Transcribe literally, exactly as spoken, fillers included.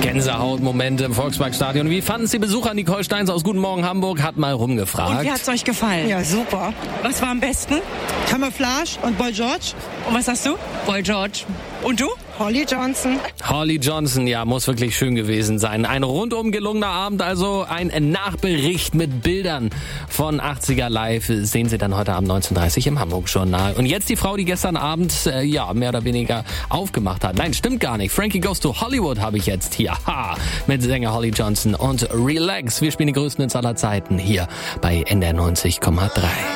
Gänsehautmomente im Volksparkstadion. Wie fanden Sie Besucher? Nicole Steins aus Guten Morgen Hamburg hat mal rumgefragt. Und wie hat's euch gefallen? Ja, super. Was war am besten? Camouflage und Boy George. Und was hast du? Boy George. Und du? Holly Johnson. Holly Johnson, ja, muss wirklich schön gewesen sein. Ein rundum gelungener Abend, also ein Nachbericht mit Bildern von achtziger Live sehen Sie dann heute Abend neunzehn Uhr dreißig im Hamburg-Journal. Und jetzt die Frau, die gestern Abend, äh, ja, mehr oder weniger aufgemacht hat. Nein, stimmt gar nicht. Frankie Goes to Hollywood habe ich jetzt hier. Ha, mit Sänger Holly Johnson und Relax. Wir spielen die größten Hits aller Zeiten hier bei N D R neunzig Komma drei.